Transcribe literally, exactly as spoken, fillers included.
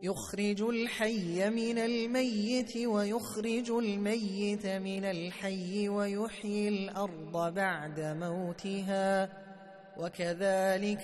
يخرج الحي من الميت ويخرج الميت من الحي ويحيي الأرض بعد موتها وكذلك